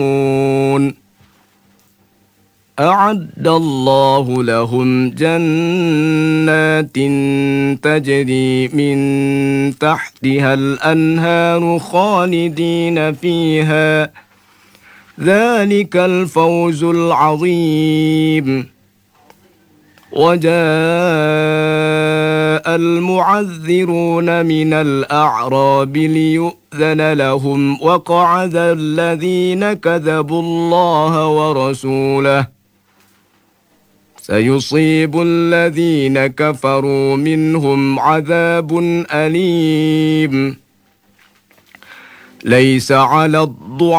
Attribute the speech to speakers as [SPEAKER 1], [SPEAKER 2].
[SPEAKER 1] أعد الله لهم جنات تجري من تحتها الأنهار خالدين فيها، ذلك الفوز العظيم. وجاء المعذرون من الأعراب ليؤذن لهم، وقعد الذين كذبوا الله ورسوله. سيصيب الذين كفروا منهم عذاب أليم. ليس على الضعفاء